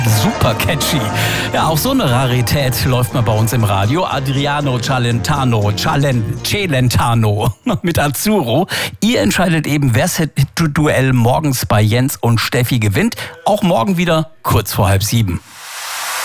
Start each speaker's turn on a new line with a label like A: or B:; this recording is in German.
A: Super catchy. Ja, auch so eine Rarität läuft mal bei uns im Radio. Adriano Celentano mit Azzurro. Ihr entscheidet eben, wer das Duell morgens bei Jens und Steffi gewinnt. Auch morgen wieder kurz vor 6:30.